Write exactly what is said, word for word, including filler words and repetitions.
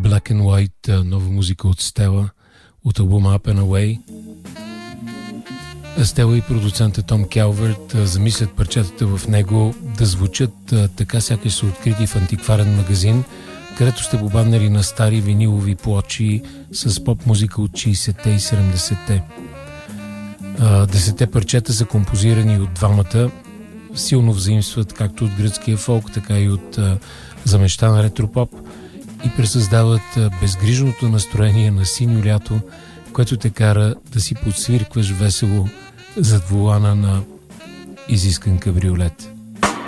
Black and White, нова музика от Стела, от албума Up and Away. Стела и продуцента Том Келверт замислят парчетата в него да звучат така, сякаш са открити в антикварен магазин, където сте побаднали на стари винилови плочи с поп-музика от шейсетте и седемдесетте. Десетте парчета са композирани от двамата, силно взаимстват както от гръцкия фолк, така и от замещан ретропоп и пресъздават безгрижното настроение на синьо лято, което те кара да си подсвиркваш весело зад волана на изискан кабриолет.